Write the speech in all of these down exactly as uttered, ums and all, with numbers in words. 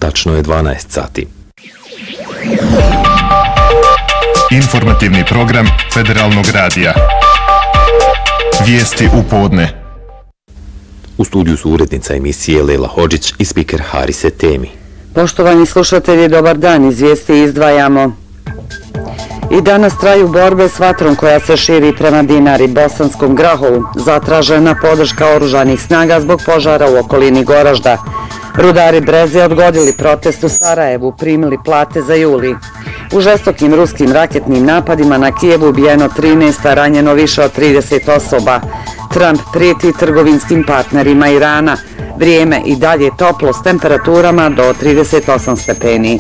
Tačno je dvanaest sati. Informativni program Federalnog radija. Vijesti u podne. U studiju su urednica emisije Lela Hodžić i spiker Harise Temi. Poštovani slušatelji, dobar dan, iz vijesti izdvajamo. I danas traju borbe s vatrom koja se širi prema Dinari, Bosanskom Grahovu. Zatražena podrška oružanih snaga zbog požara u okolini Goražda. Rudari Breze odgodili protest u Sarajevu, primili plate za juli. U žestokim ruskim raketnim napadima na Kijevu ubijeno trinaest, a ranjeno više od trideset osoba. Trump prijeti trgovinskim partnerima Irana. Vrijeme i dalje toplo s temperaturama do trideset osam stepeni.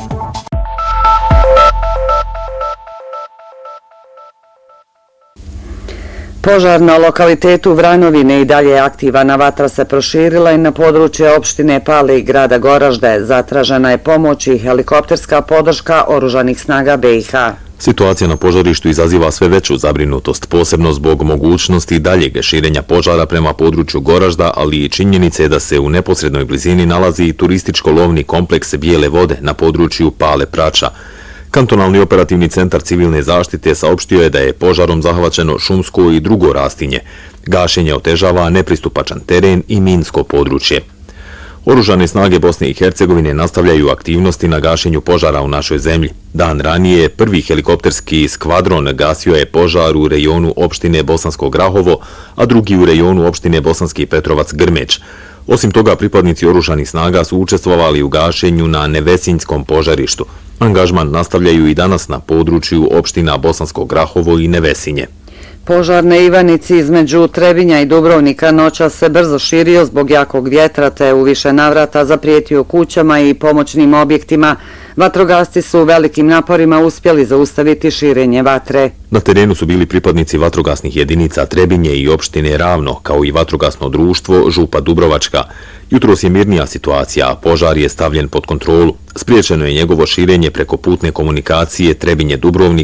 Požar na lokalitetu Vranovine i dalje je aktivan, a vatra se proširila i na područje opštine Pale i grada Goražde. Zatražena je pomoć i helikopterska podrška oružanih snaga be i ha. Situacija na požarištu izaziva sve veću zabrinutost, posebno zbog mogućnosti daljeg širenja požara prema području Goražda, ali i činjenice da se u neposrednoj blizini nalazi i turističko-lovni kompleks Bijele vode na području Pale Prača. Kantonalni operativni centar civilne zaštite saopštio je da je požarom zahvaćeno šumsko i drugo rastinje. Gašenje otežava nepristupačan teren i minsko područje. Oružane snage Bosne i Hercegovine nastavljaju aktivnosti na gašenju požara u našoj zemlji. Dan ranije prvi helikopterski skvadron gasio je požar u rejonu opštine Bosansko Grahovo, a drugi u rejonu opštine Bosanski Petrovac Grmeć. Osim toga, pripadnici oružanih snaga su učestvovali u gašenju na Nevesinjskom požarištu. Angažman nastavljaju i danas na području opština Bosansko Grahovo i Nevesinje. Požar na Ivanici između Trebinja i Dubrovnika noćas se brzo širio zbog jakog vjetra, te u više navrata zaprijetio kućama i pomoćnim objektima. Vatrogasci su velikim naporima uspjeli zaustaviti širenje vatre. Na terenu su bili pripadnici vatrogasnih jedinica Trebinje i opštine Ravno, kao i vatrogasno društvo Župa Dubrovačka. Jutros je mirnija situacija, a požar je stavljen pod kontrolu. Spriječeno je njegovo širenje preko putne komunikacije Trebinje-Dubrovnik